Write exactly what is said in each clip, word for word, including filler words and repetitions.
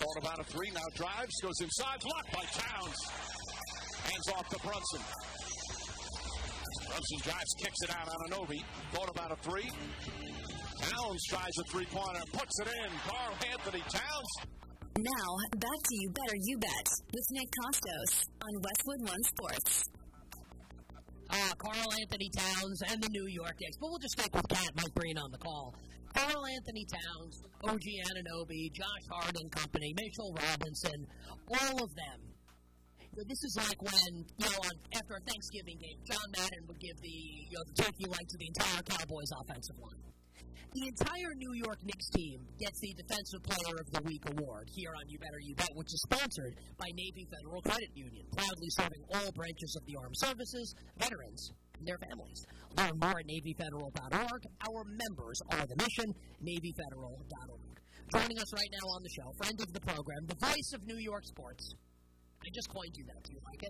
Thought about a three, now drives, goes inside, blocked by Towns. Hands off to Brunson. Brunson drives, kicks it out on Anunoby. Thought about a three. Towns tries a three-pointer, puts it in. Karl Anthony Towns. Now, back to You Better You Bet with Nick Costos on Westwood One Sports. Uh, Karl Anthony Towns and the New York Knicks. But we'll just stick with Cat Mike Breen on the call. Karl Anthony Towns, O G Anunoby, Josh Hart and company, Mitchell Robinson, all of them. This is like when, you know, on, after a Thanksgiving game, John Madden would give the, you know, the turkey leg to the entire Cowboys offensive line. The entire New York Knicks team gets the Defensive Player of the Week award here on You Better You Bet, which is sponsored by Navy Federal Credit Union, proudly serving all branches of the armed services, veterans, and their families. Learn more at Navy Federal dot org. Our members are the mission, Navy Federal dot org. Joining us right now on the show, friend of the program, the voice of New York sports. I just coined you that. Do you like it?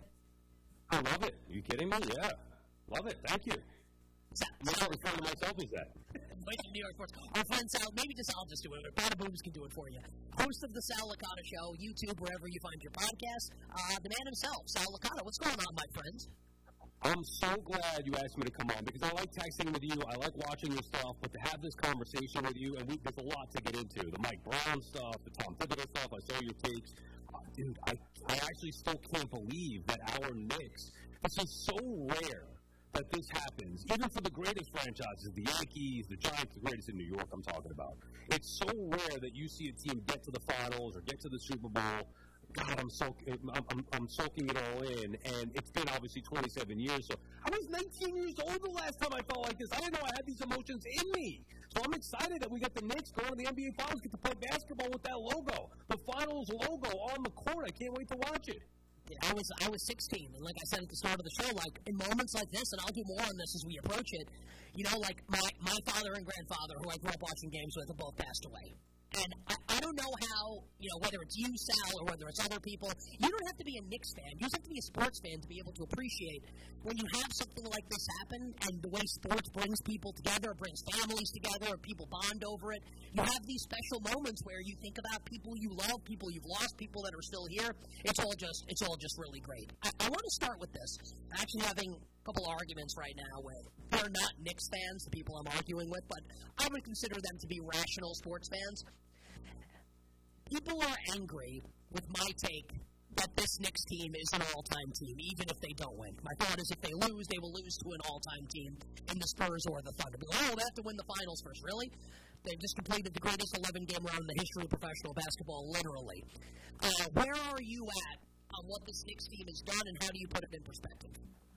I love it. Are you kidding me? Yeah. Love it. Thank you. I'm not referring to myself as that. Voice of New York sports. Our friend Sal, maybe just I'll just do it. Bada Booms can do it for you. Host of the Sal Licata Show, YouTube, wherever you find your podcast. Uh, the man himself, Sal Licata. What's going on, my friends? I'm so glad you asked me to come on because I like texting with you. I like watching your stuff, but to have this conversation with you, and we, there's a lot to get into. The Mike Brown stuff, the Tom Thibodeau stuff. I saw your takes. Uh, dude, I, I actually still can't believe that our Knicks, this is so rare that this happens, even for the greatest franchises, the Yankees, the Giants, the greatest in New York I'm talking about. It's so rare that you see a team get to the finals or get to the Super Bowl. God, I'm, soak, I'm, I'm, I'm soaking it all in, and it's been obviously twenty-seven years. So I was nineteen years old the last time I felt like this. I didn't know I had these emotions in me. So I'm excited that we got the Knicks going to the N B A Finals, get to play basketball with that logo, the Finals logo on the court. I can't wait to watch it. I was I was sixteen, and like I said at the start of the show, like in moments like this, and I'll do more on this as we approach it, you know, like my, my father and grandfather, who I grew up watching games with, have both passed away. And I, I don't know how, you know, whether it's you, Sal, or whether it's other people, you don't have to be a Knicks fan. You just have to be a sports fan to be able to appreciate when you have something like this happen and the way sports brings people together, brings families together, people bond over it. You have these special moments where you think about people you love, people you've lost, people that are still here. It's all just, it's all just really great. I, I want to start with this. I'm actually having a couple arguments right now with, they're not Knicks fans, the people I'm arguing with, but I would consider them to be rational sports fans. People are angry with my take that this Knicks team is an all-time team, even if they don't win. My thought is if they lose, they will lose to an all-time team in the Spurs or the Thunder. But, oh, they have to win the finals first. Really? They've just completed the greatest eleven-game run in the history of professional basketball, literally. Uh, where are you at on what this Knicks team has done, and how do you put it in perspective?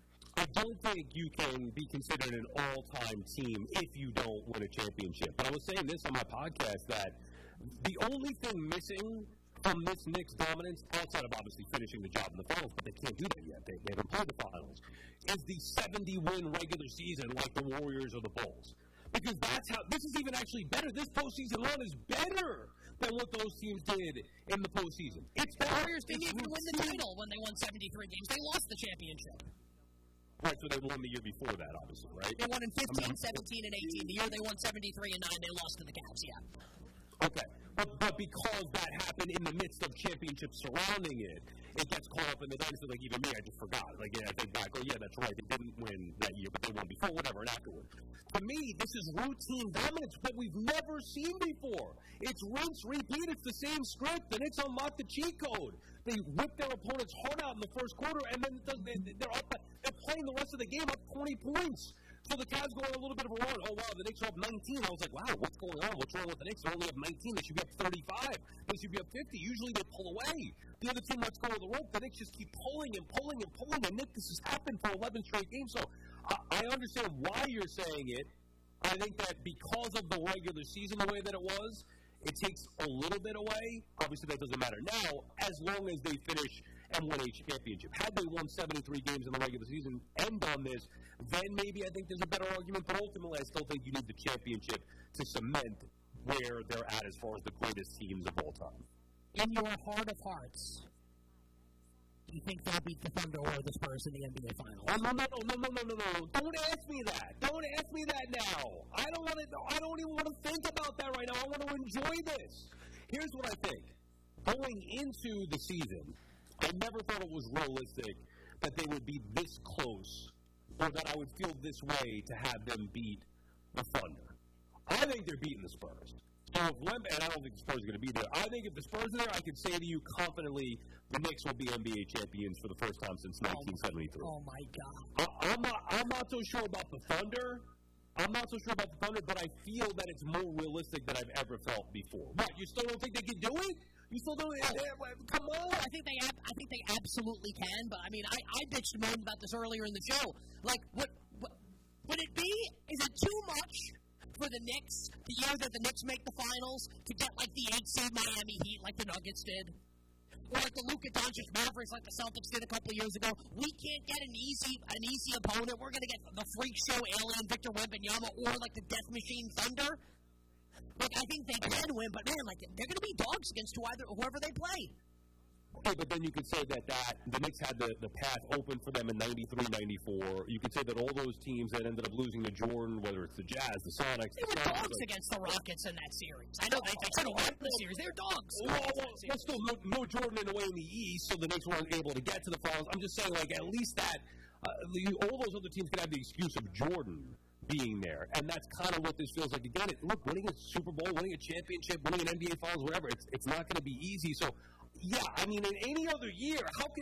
I don't think you can be considered an all-time team if you don't win a championship. But I was saying this on my podcast that the only thing missing from this Knicks dominance, outside of obviously finishing the job in the finals, but they can't do that yet. They, they haven't played the finals, is the seventy-win regular season like the Warriors or the Bulls. Because that's how, this is even actually better. This postseason run is better than what those teams did in the postseason. It's the Warriors didn't even win the title when they won seventy-three games. They lost the championship. Right, so they won the year before that, obviously, right? They won in fifteen, seventeen, and eighteen. The year they won seventy-three and nine, they lost to the Cavs, yeah. Okay, but, but because that happened in the midst of championships surrounding it, it gets caught up in the dynasty. Like, even me, I just forgot. Like, yeah, I think back, oh, yeah, that's right. They didn't win that year, but they won before, whatever, and afterward. To me, this is routine dominance that we've never seen before. It's rinse, repeat. It's the same script, and it's unlocked the cheat code. They rip their opponent's heart out in the first quarter, and then they're up. They're playing the rest of the game up twenty points. So the Cavs go on a little bit of a run. Oh, wow, the Knicks are up nineteen. I was like, wow, what's going on? What's wrong with the Knicks? They only have nineteen. They should be up thirty-five. They should be up fifty. Usually they pull away. The other team lets go of the rope. The Knicks just keep pulling and pulling and pulling. And Nick, this has happened for eleven straight games. So I, I understand why you're saying it. I think that because of the regular season the way that it was, it takes a little bit away. Obviously, that doesn't matter now as long as they finish and win a championship. Had they won seventy-three games in the regular season, end on this, then maybe I think there's a better argument. But ultimately, I still think you need the championship to cement where they're at as far as the greatest teams of all time. In your heart of hearts, do you think they'll beat the Thunder or the Spurs in the N B A Finals? Oh, no, no, no, no, no, no, no. Don't ask me that. Don't ask me that now. I don't want to. I don't even want to think about that right now. I want to enjoy this. Here's what I think. going into the season, I never thought it was realistic that they would be this close or that I would feel this way to have them beat the Thunder. I think they're beating the Spurs. So if Wemb- and I don't think the Spurs are going to be there. I think if the Spurs are there, I could say to you confidently the Knicks will be N B A champions for the first time since nineteen seventy-three. Oh, my God. I, I'm, not, I'm not so sure about the Thunder. I'm not so sure about the Thunder, but I feel that it's more realistic than I've ever felt before. What, you still don't think they can do it? You still don't? Oh, come on! I think they, ab- I think they absolutely can. But I mean, I, I bitched and moaned about this earlier in the show. Like, what, what would it be? Is it too much for the Knicks the year that the Knicks make the finals to get like the eight seed Miami Heat, like the Nuggets did, or like the Luka Doncic Mavericks, like the Celtics did a couple of years ago? We can't get an easy, an easy opponent. We're gonna get the freak show alien Victor Wembanyama, or like the Death Machine Thunder. Like, I think they can win, but man, like, they're going to be dogs against whoever, whoever they play. Okay, but then you could say that, that the Knicks had the, the path open for them in ninety-three ninety-four. You could say that all those teams that ended up losing to Jordan, whether it's the Jazz, the Sonics, they were dogs like, against the Rockets in that series. I know they, they should have won the series. They were dogs. Well, well, well still, no, no Jordan in the way in the East, so the Knicks weren't able to get to the finals. I'm just saying, like, at least that, uh, the, all those other teams could have the excuse of Jordan being there, and that's kind of what this feels like. Again, it, look, winning a Super Bowl, winning a championship, winning an N B A Finals, whatever, it's it's not going to be easy. So, yeah, I mean, in any other year, how could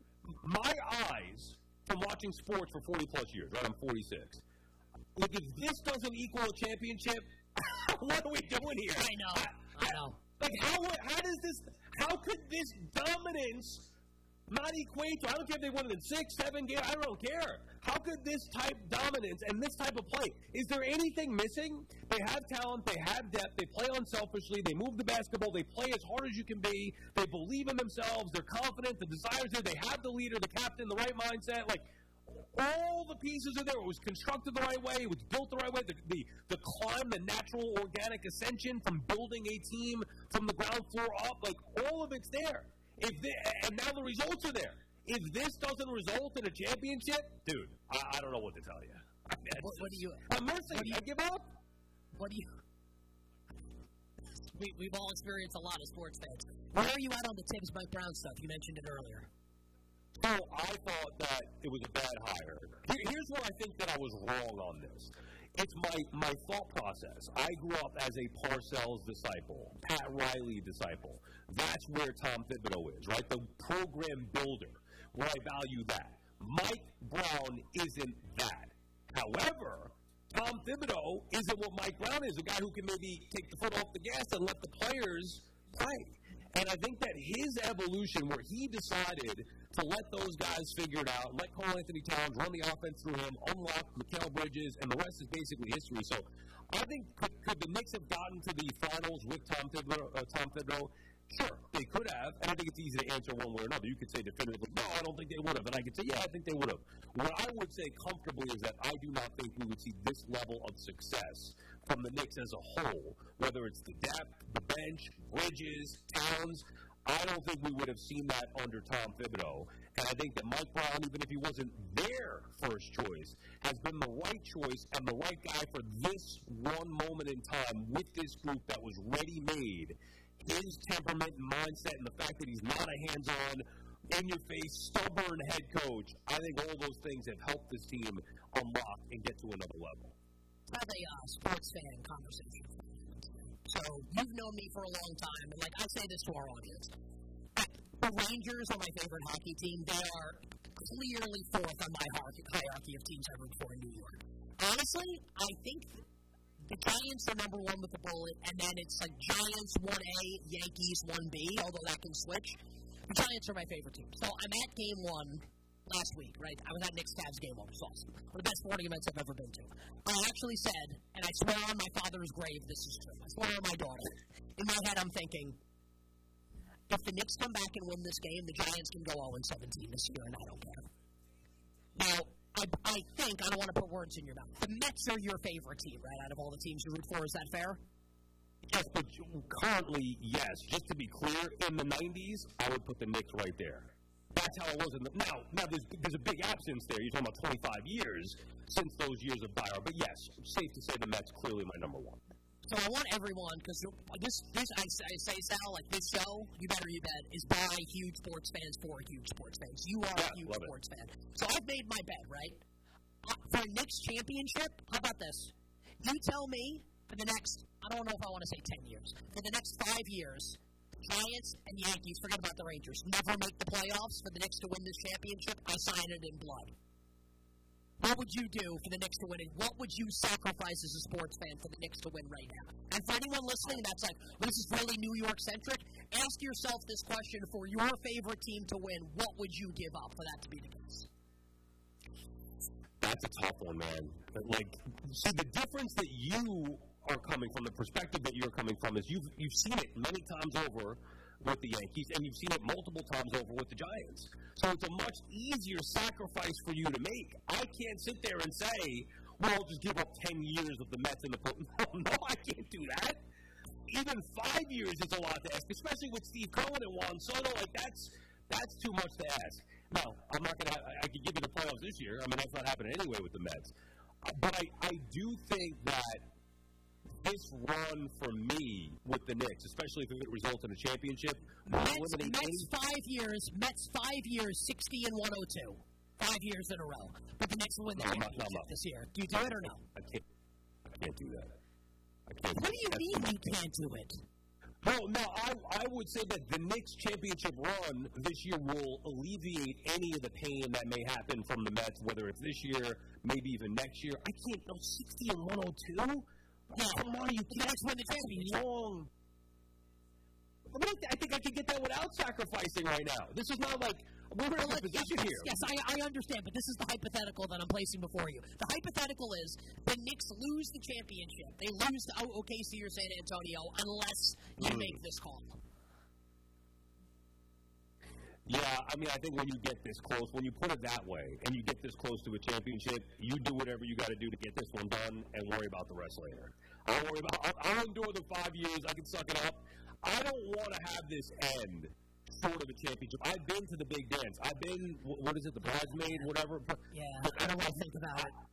my eyes from watching sports for forty plus years, right? I'm forty-six. Look, if this doesn't equal a championship, what are we doing here? I know, I, I know. Like, how how does this? How could this dominance not equate to? I don't care if they won it in six, seven games. I don't care. How could this type dominance and this type of play? Is there anything missing? They have talent. They have depth. They play unselfishly. They move the basketball. They play as hard as you can be. They believe in themselves. They're confident. The desire's there. They have the leader, the captain, the right mindset. Like, all the pieces are there. It was constructed the right way. It was built the right way. The, the, the climb, the natural organic ascension from building a team from the ground floor up, like, all of it's there. If they, and now the results are there. If this doesn't result in a championship, dude, I, I don't know what to tell you. I mean, what, what do you? I'm mercy. What do you, I give up. What do you? We, we've all experienced a lot of sports fans. Where are you at on the Tibbs Mike Brown stuff? You mentioned it earlier. So I thought that it was a bad hire. Here, here's where I think that I was wrong on this. It's my, my thought process. I grew up as a Parcells disciple, Pat Riley disciple. That's where Tom Thibodeau is, right? The program builder, where I value that. Mike Brown isn't that. However, Tom Thibodeau isn't what Mike Brown is, a guy who can maybe take the foot off the gas and let the players play. And I think that his evolution, where he decided to let those guys figure it out, let Karl Anthony Towns run the offense through him, unlock Mikal Bridges, and the rest is basically history. So I think could, could the Knicks have gotten to the finals with Tom Thibodeau? Uh, Tom Thibodeau? Sure, they could have, and I think it's easy to answer one way or another. You could say definitively, no, I don't think they would have, and I could say, yeah, I think they would have. What I would say comfortably is that I do not think we would see this level of success from the Knicks as a whole, whether it's the depth, the bench, Bridges, Towns. I don't think we would have seen that under Tom Thibodeau, and I think that Mike Brown, even if he wasn't their first choice, has been the right choice and the right guy for this one moment in time with this group that was ready-made. His temperament and mindset and the fact that he's not a hands-on, in-your-face, stubborn head coach, I think all those things have helped this team unlock and get to another level. I have a uh, sports fan conversation. So, you've known me for a long time, and like I say this to our audience. The Rangers are my favorite hockey team. They are clearly fourth on my hierarchy of teams I root for in New York. Honestly, I think the Giants are number one with the bullet, and then it's like Giants one A, Yankees one B, although that can switch. The Giants are my favorite team. So I'm at game one last week, right? I was at Knicks Cavs game one, which was awesome. One of the best sporting events I've ever been to. I actually said, and I swear on my father's grave this is true. I swear on my daughter. In my head, I'm thinking, if the Knicks come back and win this game, the Giants can go oh and seventeen this year, and I don't care. Now, I, I think, I don't want to put words in your mouth, the Mets are your favorite team, right, out of all the teams you root for. Is that fair? Yes, but currently, yes. Just to be clear, in the nineties, I would put the Knicks right there. That's how it was. In the, now, now there's, there's a big absence there. You're talking about twenty-five years since those years of dire. But yes, safe to say the Mets clearly my number one. So I want everyone, because this, this I, I say, Sal, like this show, You Better You Bet, is by huge sports fans for huge sports fans. You are yeah, a huge love sports it. fan. So I've made my bet, right? Uh, for a Knicks championship, how about this? You tell me for the next, I don't know if I want to say ten years, for the next five years, Giants and Yankees, forget about the Rangers, never make the playoffs. For the Knicks to win this championship, I sign it in blood. What would you do for the Knicks to win it? What would you sacrifice as a sports fan for the Knicks to win right now? And for anyone listening that's like, well, this is really New York-centric, ask yourself this question: for your favorite team to win, what would you give up for that to be the case? That's a tough one, man. But like, see, the difference that you are coming from, the perspective that you're coming from, is you've you've seen it many times over with the Yankees, and you've seen it multiple times over with the Giants. So it's a much easier sacrifice for you to make. I can't sit there and say, well, I'll just give up ten years of the Mets and the Put. No, no, I can't do that. Even five years is a lot to ask, especially with Steve Cohen and Juan Soto. Like, that's that's too much to ask. Now, I'm not going to – I could give you the playoffs this year. I mean, that's not happening anyway with the Mets. Uh, but I, I do think that this run for me with the Knicks, especially if it results in a championship, Mets, Mets five years, Mets five years, sixty and one oh two, five years in a row. But the Knicks will win the no, championship no, no. this year. Do you do it or no? I can't. I can't do that. I can't. What do you mean you can't do it? No, no. I I would say that the Knicks championship run this year will alleviate any of the pain that may happen from the Mets, whether it's this year, maybe even next year. I can't go sixty and one oh two. Yeah, come on, you can't win the championship. Long. I think I could get that without sacrificing right now. This is not like we're in a position yes, here. Yes, I, I understand, but this is the hypothetical that I'm placing before you. The hypothetical is the Knicks lose the championship. They lose to O K C or San Antonio unless you mm. make this call. Yeah, I mean, I think when you get this close, when you put it that way, and you get this close to a championship, you do whatever you got to do to get this one done and worry about the rest later. I'll worry about. I'll, I'll endure the five years. I can suck it up. I don't want to have this end short of a championship. I've been to the big dance. I've been, what is it, the bridesmaid, whatever. Yeah, I don't want to think about it.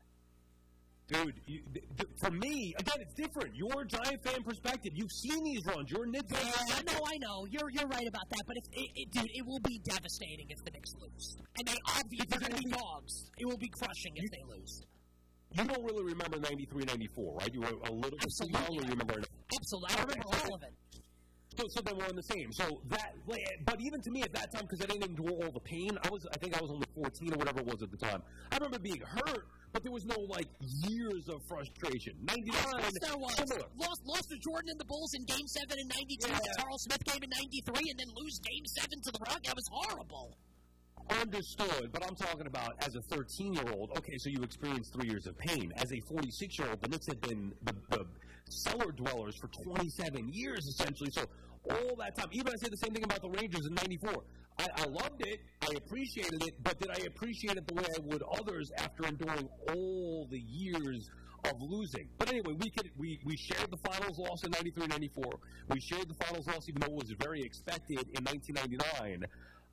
Dude, you, th- for me, again, it's different. You're a Giant fan perspective. You've seen these runs. You're a Knicks fan. Yeah, I know, I know. You're you're right about that. But if it, it, dude, it will be devastating if the Knicks lose. And they obviously are going to be dogs. It will be crushing if you, they lose. You don't really remember ninety-three ninety-four, right? You were a little bit too young, or you remember it? Absolutely. I remember all of it. So, so then we're on the same. So that, but even to me at that time, because I didn't endure all the pain, I was, I think I was only fourteen or whatever it was at the time. I remember being hurt, but there was no like years of frustration. ninety-nine, yes, there was. Lost, lost to Jordan and the Bulls in Game Seven in ninety-two. Yeah. The Carl Smith game in ninety-three, and then lose Game Seven to the Rock. That was horrible. Understood, but I'm talking about as a thirteen-year-old. Okay, so you experienced three years of pain. As a forty-six-year-old, the Knicks have been the, the cellar dwellers for twenty-seven years, essentially. So all that time, even I say the same thing about the Rangers in ninety-four. I, I loved it, I appreciated it, but did I appreciate it the way I would others after enduring all the years of losing? But anyway, we could we, we shared the finals loss in ninety-three ninety-four. We shared the finals loss, even though it was very expected, in nineteen ninety-nine.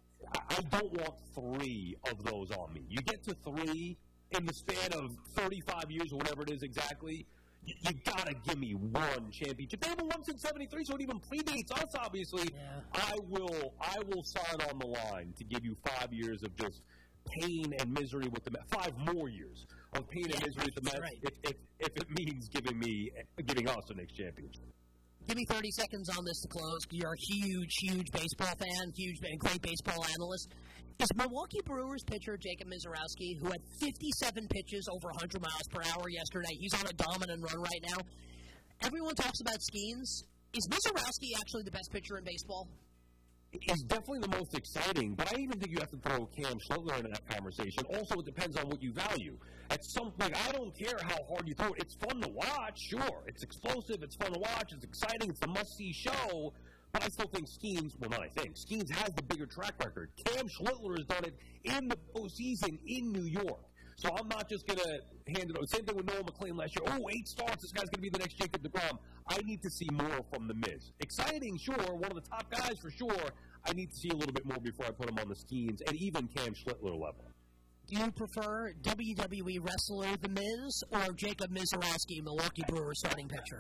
I don't want three of those on me. You get to three in the span of thirty-five years or whatever it is exactly, you, you got to give me one championship. They haven't won since seventy-three, so it even predates us, obviously. Yeah. I will I will sign on the line to give you five years of just pain and misery with the Mets. Five more years of pain yeah, and misery with the Mets, right. if, if, if it means giving me giving us the next championship. Give me thirty seconds on this to close. You're a huge, huge baseball fan, huge, great baseball analyst. Is Milwaukee Brewers pitcher Jacob Misiorowski, who had fifty-seven pitches over one hundred miles per hour yesterday, he's on a dominant run right now. Everyone talks about Skeens. Is Misiorowski actually the best pitcher in baseball? He's definitely the most exciting, but I even think you have to throw Cam Schlittler into that conversation. Also, it depends on what you value. At some point, I don't care how hard you throw it. It's fun to watch, sure. It's explosive, it's fun to watch, it's exciting, it's a must-see show, but I still think Skeens, well, not I think, Skeens has the bigger track record. Cam Schlittler has done it in the postseason in New York. So I'm not just going to hand it over. Same thing with Noah McLean last year. Oh, eight starts. This guy's going to be the next Jacob deGrom. I need to see more from the Miz. Exciting, sure. One of the top guys for sure. I need to see a little bit more before I put him on the Skeens and even Cam Schlittler level. Do you prefer W W E wrestler The Miz or Jacob Misiorowski, Milwaukee Brewers starting pitcher?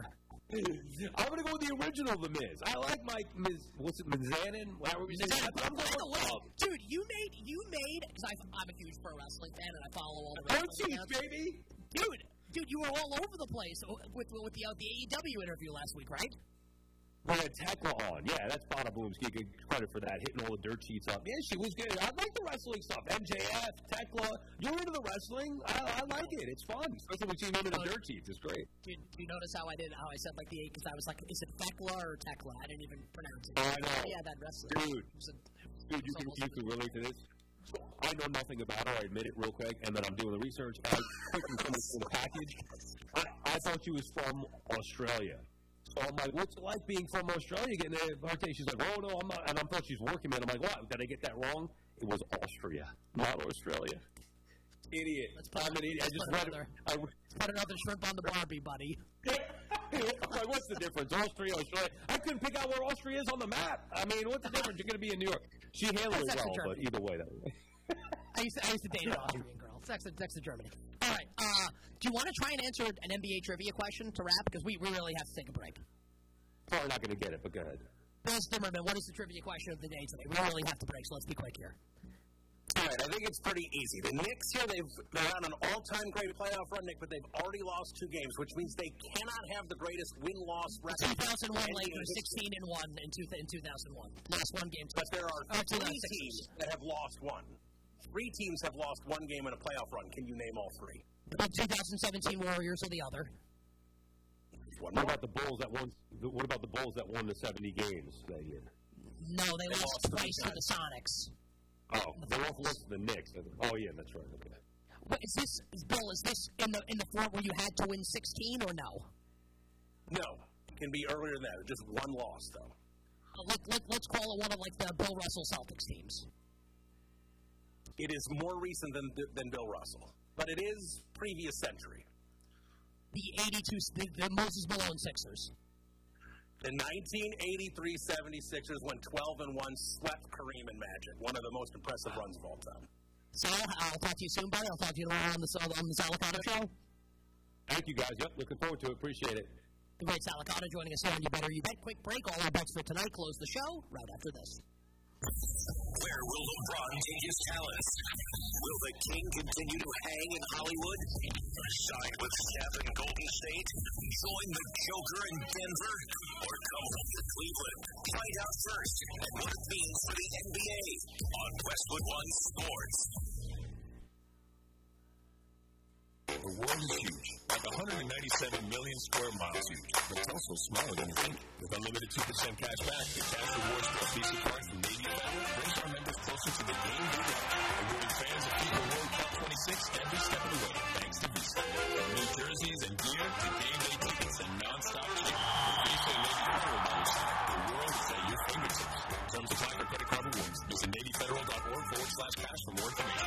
I'm going to go with the original The Miz. I like Mike Miz. What's it, Mizanin? However you say that. I'm By the way, going dude, you made, you made, because I'm a huge pro wrestling fan and I follow all the wrestling Cheese, baby. Dude, dude, you were all over the place with, with the, uh, the A E W interview last week, right? We had Tekla on. Yeah, that's Bada Boom's getting credit for that, hitting all the dirt sheets up. Yeah, she was good. I like the wrestling stuff. M J F, Tekla. You're into the wrestling. I, I like it. It's fun. Especially when you see them in the dirt sheets. It's great. Dude, do you notice how I did, how I said like the eight? Because I was like, is it Tekla or Tekla? I didn't even pronounce it. Oh, I know. Yeah, that wrestler. Dude. A, dude, you can, you can relate to this. I know nothing about her. I admit it real quick. And then I'm doing the research. I quickly finished the package. I, I thought she was from Australia. So I'm like, what's it like being from Australia? Getting there, birthday. She's like, oh no, I'm not. And I thought she's working, man. I'm like, what? Did I get that wrong? It was Austria, not Australia. Idiot. Let's put, I'm an idiot. I just read it. I, let's put another shrimp on the Barbie, buddy. I'm like, what's the difference? Austria, Australia. I couldn't pick out where Austria is on the map. I mean, what's the difference? You're going to be in New York. She handled it well, but either way, that way. I used to, I used to date an Austrian girl. It's next to, next to Germany. All right. Uh, do you want to try and answer an N B A trivia question to wrap? Because we, we really have to take a break. Probably not going to get it, but go ahead. Bill Zimmerman, what is the trivia question of the day today? We really have to break, so let's be quick here. All right, I think it's pretty easy. The Knicks here, they've, they're on an all-time great playoff run, Nick, but they've already lost two games, which means they cannot have the greatest win-loss record. two thousand one Lakers, sixteen and one in, two, in two thousand one. Lost one game. But there are oh, three teams that have lost one. Three teams have lost one game in a playoff run. Can you name all three? The twenty seventeen Warriors or the other? What about the Bulls that won? What about the Bulls that won the seventy games that year? No, they, they lost, lost twice to the Sonics. Oh, they lost to the Knicks. Oh yeah, that's right. Okay. But is this, is Bill? Is this in the in the form where you had to win sixteen or no? No, it can be earlier than that. Just one loss though. Uh, let, let, let's call it one of like the Bill Russell Celtics teams. It is more recent than than Bill Russell, but it is previous century. The eighty-two, the, the Moses Malone Sixers. The nineteen eighty-three seventy-sixers went twelve and one, swept Kareem and Magic. One of the most impressive runs of all time. So, I'll talk to you soon, buddy. I'll talk to you tomorrow on the, on the Salicata Show. Thank you, guys. Yep, looking forward to it. Appreciate it. The great Salicata joining us here on You Better You Bet. Quick break. All our bets for tonight. Close the show right after this. Where will LeBron take his talents? Will the King continue to hang in Hollywood? Shine with Steph in Golden State? Join the Joker in Denver? Or come home to Cleveland? Find out first and what it means for the N B A on Westwood One Sports. The world is huge, like one hundred ninety-seven million square miles huge, but it's also smaller than you think. With unlimited two percent cash back, the Cash Rewards Plus Visa card from Navy Federal brings our members closer to the game they love, rewarding fans of FIFA World Cup twenty-six every step of the way, thanks to Visa. From new jerseys and gear to game day tickets and non-stop cheering. Visa and Navy Federal by your side. The world is at your fingertips. Terms apply for credit card rewards. Visit NavyFederal.org forward slash cash for more information.